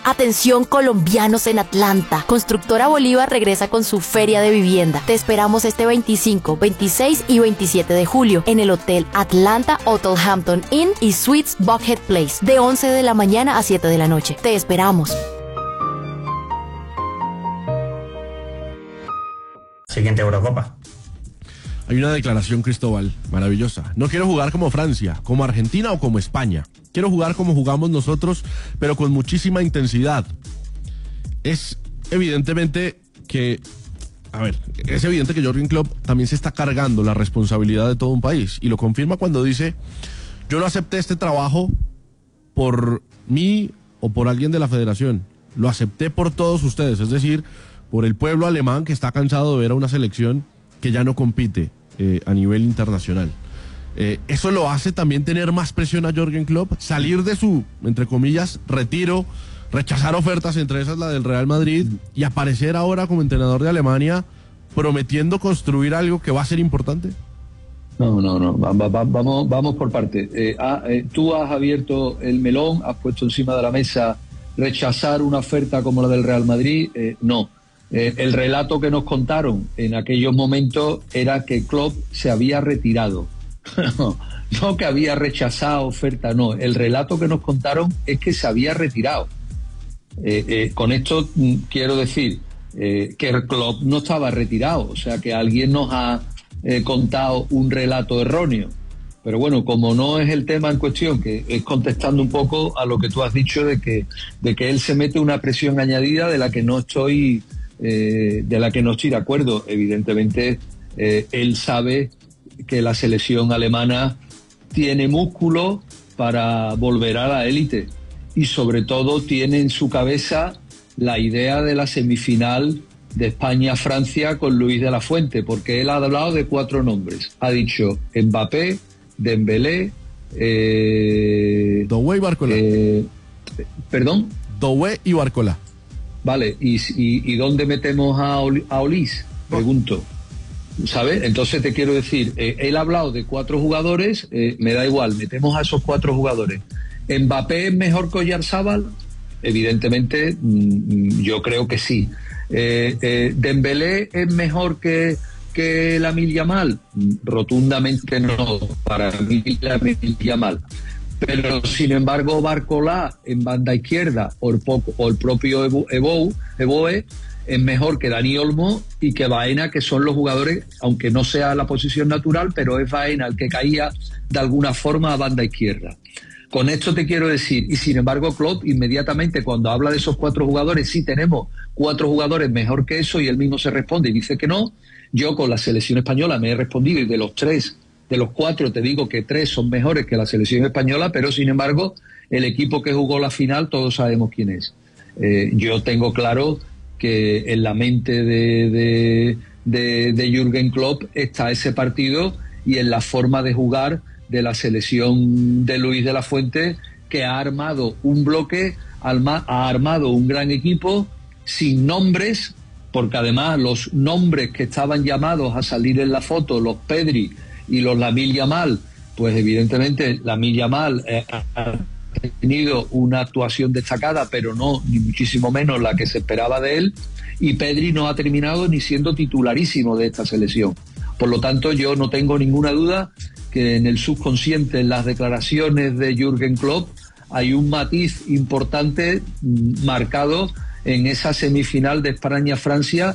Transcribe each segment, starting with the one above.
Atención colombianos en Atlanta. Constructora Bolívar regresa con su feria de vivienda. Te esperamos este 25, 26 y 27 de julio en el Hotel Atlanta Hotel Hampton Inn y Suites Buckhead Place de 11 de la mañana a 7 de la noche. Te esperamos. Siguiente Eurocopa. Hay una declaración, Cristóbal, maravillosa. No quiero jugar como Francia, como Argentina o como España. Quiero jugar como jugamos nosotros, pero con muchísima intensidad. Es evidentemente que Jürgen Klopp también se está cargando la responsabilidad de todo un país. Y lo confirma cuando dice, yo no acepté este trabajo por mí o por alguien de la federación. Lo acepté por todos ustedes, es decir, por el pueblo alemán que está cansado de ver a una selección que ya no compite a nivel internacional. Eso lo hace también tener más presión a Jürgen Klopp, salir de su, entre comillas, retiro, rechazar ofertas, entre esas la del Real Madrid, y aparecer ahora como entrenador de Alemania, prometiendo construir algo que va a ser importante. No, vamos por parte. Tú has abierto el melón, has puesto encima de la mesa rechazar una oferta como la del Real Madrid. No. El relato que nos contaron en aquellos momentos era que Klopp se había retirado. No que había rechazado oferta, no. El relato que nos contaron es que se había retirado. Con esto quiero decir que Klopp no estaba retirado, o sea que alguien nos ha contado un relato erróneo. Pero bueno, como no es el tema en cuestión, que es contestando un poco a lo que tú has dicho de que él se mete una presión añadida de la que no estoy de acuerdo. Evidentemente él sabe que la selección alemana tiene músculo para volver a la élite y sobre todo tiene en su cabeza la idea de la semifinal de España-Francia con Luis de la Fuente, porque él ha hablado de 4 nombres. Ha dicho Mbappé, Dembélé, Doué y Barcola. ¿Perdón? Doué y Barcola. Vale, ¿y dónde metemos a Olís? Pregunto. ¿Sabes? Entonces te quiero decir, él ha hablado de 4 jugadores, me da igual, metemos a esos 4 jugadores. ¿Mbappé es mejor que Oyarzábal? Evidentemente, yo creo que sí. ¿Dembélé es mejor que Lamine Yamal? Rotundamente no, para mí Lamine Yamal. Pero sin embargo Barcola en banda izquierda o el propio Eboe es mejor que Dani Olmo y que Baena, que son los jugadores, aunque no sea la posición natural, pero es Baena el que caía de alguna forma a banda izquierda. Con esto te quiero decir, y sin embargo Klopp inmediatamente cuando habla de esos 4 jugadores, sí tenemos 4 jugadores mejor que eso, y él mismo se responde y dice que no. Yo con la selección española me he respondido, y de los 4 te digo que 3 son mejores que la selección española, pero sin embargo el equipo que jugó la final todos sabemos quién es. Yo tengo claro que en la mente de Jürgen Klopp está ese partido y en la forma de jugar de la selección de Luis de la Fuente, que ha armado un bloque, ha armado un gran equipo sin nombres, porque además los nombres que estaban llamados a salir en la foto, los Pedri y los Lamine Yamal, pues evidentemente Lamine Yamal ha tenido una actuación destacada, pero no ni muchísimo menos la que se esperaba de él, y Pedri no ha terminado ni siendo titularísimo de esta selección. Por lo tanto, yo no tengo ninguna duda que en el subconsciente, en las declaraciones de Jürgen Klopp, hay un matiz importante marcado en esa semifinal de España-Francia,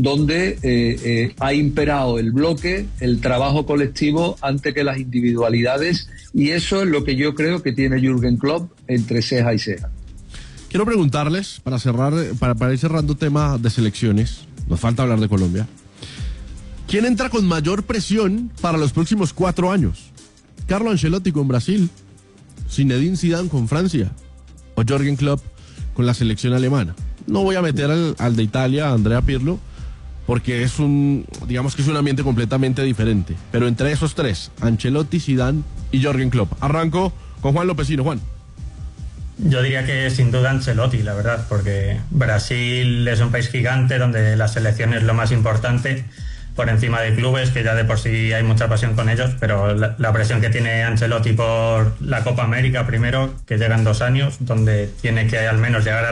donde ha imperado el bloque, el trabajo colectivo antes que las individualidades, y eso es lo que yo creo que tiene Jürgen Klopp entre ceja y ceja. Quiero preguntarles, para cerrar, para ir cerrando tema de selecciones, nos falta hablar de Colombia, ¿quién entra con mayor presión para los próximos 4 años? ¿Carlo Ancelotti con Brasil, Zinedine Zidane con Francia o Jürgen Klopp con la selección alemana? No voy a meter al de Italia, a Andrea Pirlo, porque es un ambiente completamente diferente. Pero entre esos 3, Ancelotti, Zidane y Jürgen Klopp. Arranco con Juan Lopezino. Juan. Yo diría que sin duda Ancelotti, la verdad, porque Brasil es un país gigante donde la selección es lo más importante, por encima de clubes, que ya de por sí hay mucha pasión con ellos, pero la presión que tiene Ancelotti por la Copa América primero, que llegan 2 años, donde tiene que al menos llegar a